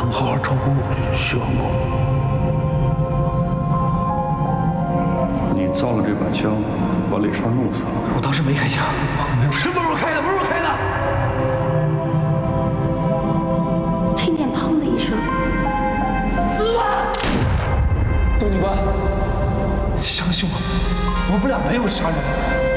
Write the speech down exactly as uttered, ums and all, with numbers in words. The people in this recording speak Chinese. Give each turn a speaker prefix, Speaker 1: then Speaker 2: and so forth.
Speaker 1: 能好好照顾徐王公。你造了这把枪，把李少弄死了。
Speaker 2: 我当时没开枪，没有。真不是我开的，不是我开的。
Speaker 3: 听见砰的一声，
Speaker 2: 死吧！杜警官，相信我，我们俩没有杀人。